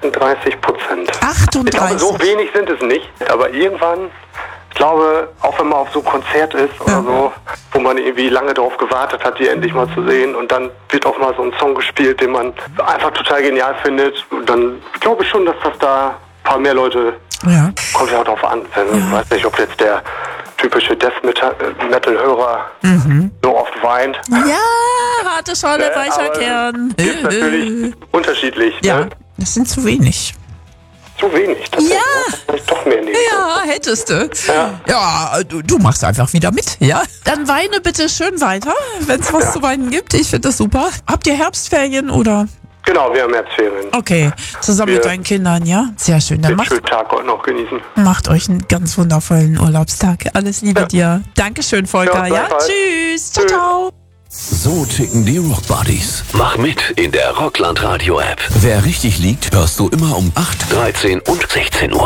38%. 38%? Ich glaube, so wenig sind es nicht. Aber irgendwann, ich glaube, auch wenn man auf so einem Konzert ist oder so, wo man irgendwie lange darauf gewartet hat, die endlich mal zu sehen, und dann wird auch mal so ein Song gespielt, den man einfach total genial findet, und dann glaube ich schon, dass das da ein paar mehr Leute, kommt ja auch drauf an. Ich weiß nicht, ob jetzt der typische Death-Metal-Hörer so oft weint. Ja, harte Schale, weicher Kern. Ist natürlich unterschiedlich. Ja, Ne? das sind zu wenig. Zu wenig. Ja. Vielleicht doch mehr nehmen. Ja, hättest du. Ja. Ja, du machst einfach wieder mit, ja? Dann weine bitte schön weiter, wenn es was zu weinen gibt. Ich finde das super. Habt ihr Herbstferien oder? Genau, wir haben Herbstferien. Okay, zusammen mit deinen Kindern, ja? Sehr schön. Dann Den schönen Tag heute noch genießen. macht euch einen ganz wundervollen Urlaubstag. Alles Liebe dir. Dankeschön, Volker. Ja, tschüss. Ciao, ciao. So ticken die Rockbuddies. Mach mit in der Rockland Radio App. Wer richtig liegt, hörst du immer um 8, 13 und 16 Uhr.